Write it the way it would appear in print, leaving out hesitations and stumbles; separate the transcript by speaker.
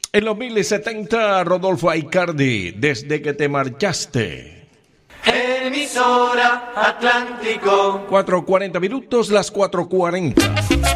Speaker 1: En los 1070, Rodolfo Aicardi, Desde que te marchaste.
Speaker 2: Emisora Atlántico.
Speaker 1: 4:40 minutos, las 4:40.